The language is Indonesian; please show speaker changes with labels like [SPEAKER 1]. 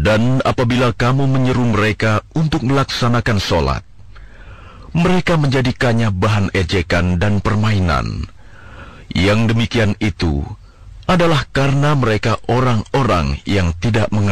[SPEAKER 1] Dan apabila kamu menyeru mereka untuk melaksanakan sholat, mereka menjadikannya bahan ejekan dan permainan. Yang demikian itu adalah karena mereka orang-orang yang tidak mengerti.